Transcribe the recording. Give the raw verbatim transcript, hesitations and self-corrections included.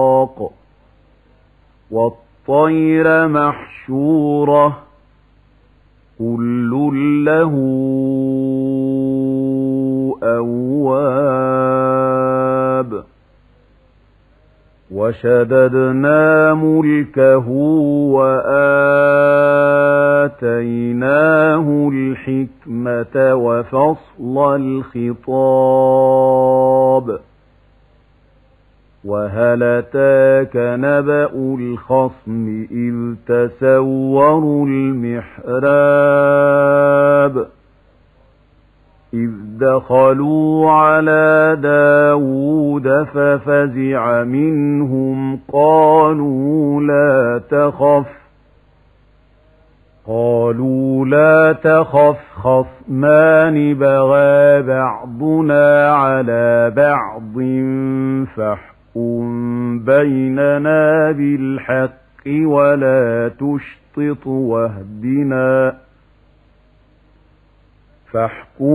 والطير محشورة كل له أواب وشددنا ملكه وآتيناه الحكمة وفصل الخطاب وهل أتاك نبأ الخصم إذ تسوروا المحراب إذ دخلوا على داود ففزع منهم قالوا لا تخف قالوا لا تخف خصمان بغى بعضنا على بعض فاحكم بيننا بالحق ولا تشطط واهدنا فاحكم